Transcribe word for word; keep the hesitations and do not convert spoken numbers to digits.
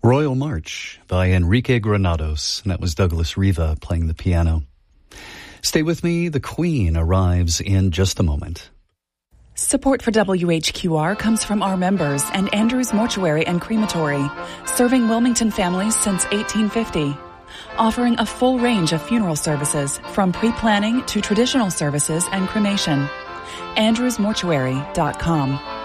Royal March by Enrique Granados, and that was Douglas Riva playing the piano. Stay with me, the Queen arrives in just a moment. Support for W H Q R comes from our members and Andrews Mortuary and Crematory, serving Wilmington families since eighteen fifty. Offering a full range of funeral services, from pre-planning to traditional services and cremation. andrews mortuary dot com.